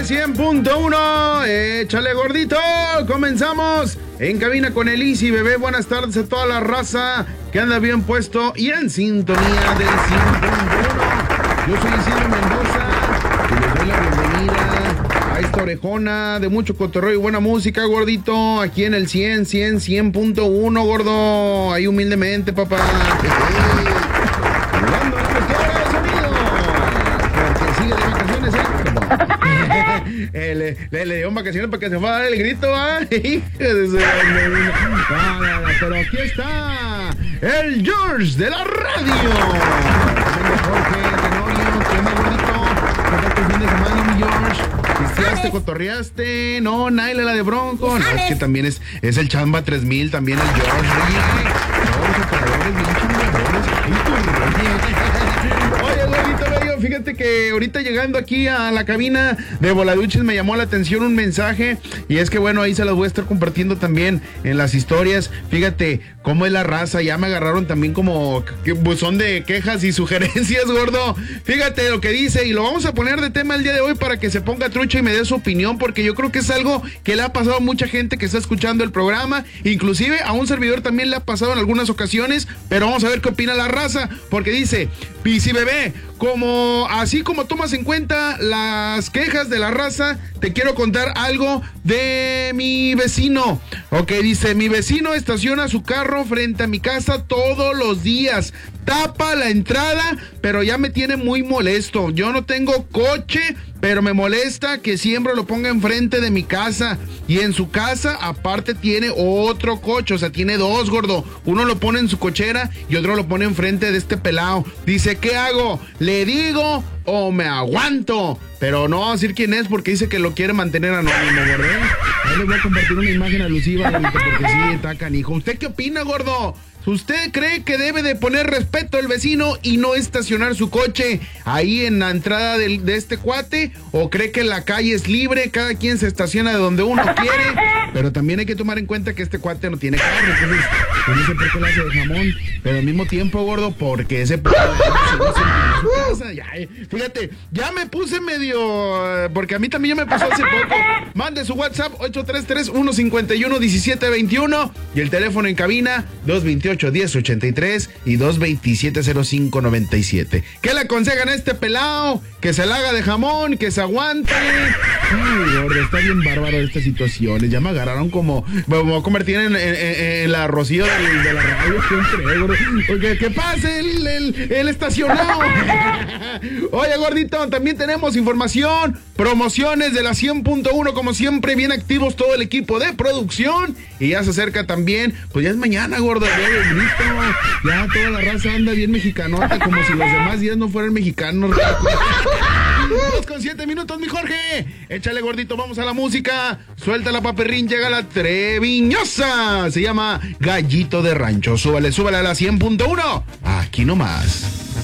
100.1, échale gordito, comenzamos en cabina con el Easy Bebé. Buenas tardes a toda la raza que anda bien puesto y en sintonía del 100.1. Yo soy Isidro Mendoza y les doy la bienvenida a esta orejona de mucho cotorreo y buena música, gordito, aquí en el 100.1, gordo, ahí humildemente, papá. Le dio vacaciones para que se fuera a dar el grito, pero aquí está el George de la radio. Jorge Tenorio, ¿qué onda, gordito? ¿Qué tal tu fin de semana, mi George? ¿Pisteaste, cotorreaste? No, Naila, la de Bronco. No, es que también es el Chamba 3000, también el George. Oye, todos los operadores bien chingadones. Oye, gordito bello, fíjate que ahorita llegando aquí a la cabina de Voladuchis me llamó la atención un mensaje y es que bueno, ahí se los voy a estar compartiendo también en las historias. Fíjate cómo es la raza, ya me agarraron también como buzón de quejas y sugerencias, gordo. Fíjate lo que dice y lo vamos a poner de tema el día de hoy para que se ponga trucha y me dé su opinión, porque yo creo que es algo que le ha pasado a mucha gente que está escuchando el programa, inclusive a un servidor también le ha pasado en algunas ocasiones, pero vamos a ver qué opina la raza, porque dice, Pisi Bebé, así como tomas en cuenta las quejas de la raza, te quiero contar algo de mi vecino. Ok, dice, mi vecino estaciona su carro frente a mi casa todos los días, tapa la entrada, pero ya me tiene muy molesto. Yo no tengo coche, pero me molesta que siempre lo ponga enfrente de mi casa. Y en su casa, aparte, tiene otro coche. O sea, tiene dos, gordo. Uno lo pone en su cochera y otro lo pone enfrente de este pelado. Dice, ¿qué hago? ¿Le digo o me aguanto? Pero no vamos a decir quién es porque dice que lo quiere mantener anónimo, ¿verdad? Ahí les voy a compartir una imagen alusiva, gordito, porque sí, está canijo. ¿Usted qué opina, gordo? ¿Usted cree que debe de poner respeto al vecino y no estacionar su coche ahí en la entrada de este cuate? ¿O cree que la calle es libre, cada quien se estaciona de donde uno quiere? Pero también hay que tomar en cuenta que este cuate no tiene carro, entonces pues no sé por qué lo hace de jamón, pero al mismo tiempo, gordo, porque ese puto su casa, ya, fíjate, ya me puse medio, porque a mí también ya me pasó hace poco. Mande su WhatsApp 833-151-1721 y el teléfono en cabina 228-1083 y 227-0597. ¿Qué le aconsejan a este pelado? Que se la haga de jamón, que se aguante. Ay, gordo, está bien bárbaro estas situaciones. Ya me agarraron como, me voy a convertir en la Rocío de la radio siempre, gordo. Porque que pase el estacionado. Oye, gordito, también tenemos información, promociones de la 100.1, como siempre, bien activos todo el equipo de producción. Y ya se acerca también, pues ya es mañana, gordo, ya toda la raza anda bien mexicanota, como si los demás días no fueran mexicanos. 2:07 minutos, mi Jorge. Échale, gordito, vamos a la música. Suelta la paperrín, llega la treviñosa. Se llama Gallito de Rancho. Súbale a la 100.1. Aquí nomás.